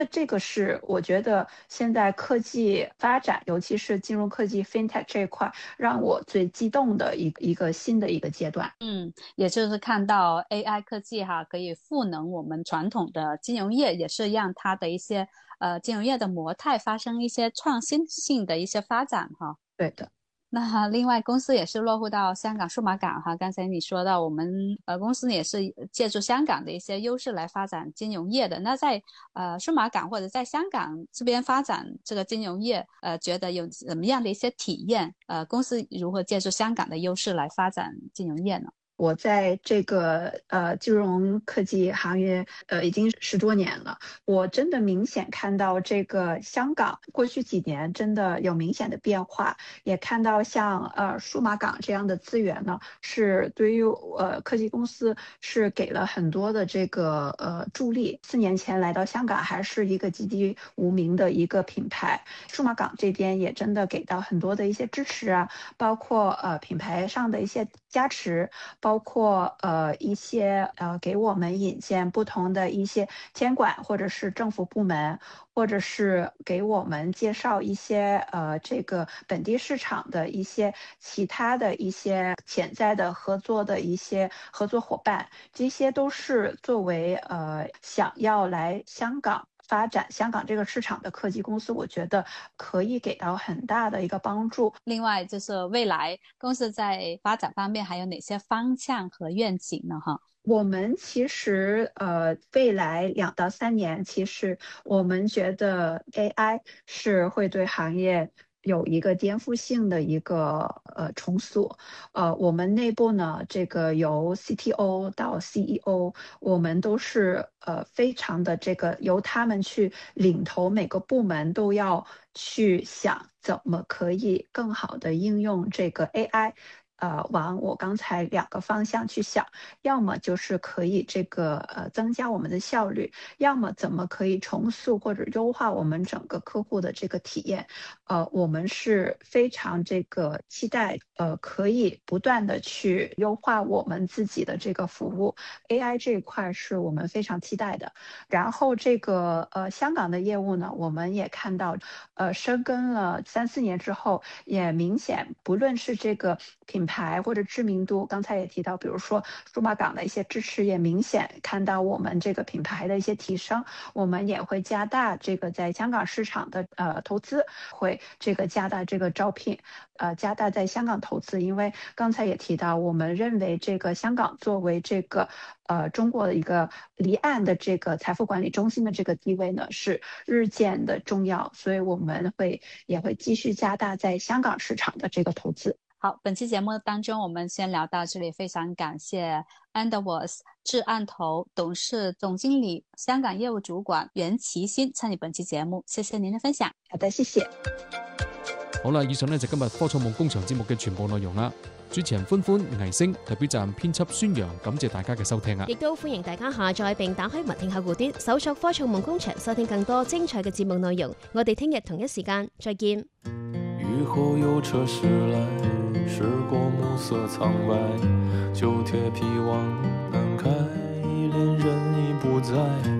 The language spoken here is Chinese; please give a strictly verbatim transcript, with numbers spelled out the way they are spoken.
这个是我觉得现在科技发展，尤其是金融科技 fintech 这一块，让我最激动的一一个新的一个阶段。 嗯，也就是看到 A I 科技哈，可以赋能我们传统的金融业，也是让它的一些呃金融业的模态发生一些创新性的一些发展哈。 对的。 那另外，公司也是落户到香港数码港哈。刚才你说到，我们呃公司也是借助香港的一些优势来发展金融业的。那在呃数码港或者在香港这边发展这个金融业，呃，觉得有怎么样的一些体验？呃，公司如何借助香港的优势来发展金融业呢？ 我在这个呃金融科技行业呃已经十多年了，我真的明显看到这个香港过去几年真的有明显的变化，也看到像呃数码港这样的资源呢，是对于呃科技公司是给了很多的这个呃助力。四年前来到香港还是一个籍籍无名的一个品牌，数码港这边也真的给到很多的一些支持啊，包括呃品牌上的一些加持。包括呃一些呃给我们引荐不同的一些监管或者是政府部门，或者是给我们介绍一些呃这个本地市场的一些其他的一些潜在的合作的一些合作伙伴，这些都是作为呃想要来香港发展香港这个市场的科技公司，我觉得可以给到很大的一个帮助。 另外，就是未来公司在发展方面还有哪些方向和愿景呢？哈。 我们其实呃，未来两到三年，其实我们觉得 A I 是会对行业有一个颠覆性的一个呃重塑。呃，我们内部呢，这个由 C T O 到 C E O，我们都是呃非常的这个由他们去领头，每个部门都要去想怎么可以更好的应用这个 A I。呃，往我刚才两个方向去想，要么就是可以这个呃增加我们的效率，要么怎么可以重塑或者优化我们整个客户的这个体验。呃，我们是非常这个期待，呃，可以不断的去优化我们自己的这个服务。A I 这一块是我们非常期待的。然后这个呃香港的业务呢，我们也看到，呃，深耕了三四年之后，也明显不论是这个品牌或者知名度，刚才也提到，比如说数码港的一些支持，也明显看到我们这个品牌的一些提升。我们也会加大这个在香港市场的呃投资，会这个加大这个招聘，呃加大在香港投资。因为刚才也提到，我们认为这个香港作为这个呃中国的一个离岸的这个财富管理中心的这个地位呢是日渐的重要，所以我们会也会继续加大在香港市场的这个投资。 好，本期节目当中我们先聊到这里，非常感謝 Andwas 至岸投董事總經理、香港業務主管袁其欣參與本期節目，謝謝您的分享。 好的，謝謝。 好啦，以上呢就今日科創夢工場節目嘅全部內容啦。主持人歡歡、倪星，特別站編輯宣揚，感謝大家嘅收聽啊！ 亦都歡迎大家下載並打開文聽客戶端，搜索科創夢工場，收聽更多精彩嘅節目內容。我哋聽日同一時間再見。 雨後有車駛來，駛過暮色蒼白，舊鐵皮往南開，戀人已不在。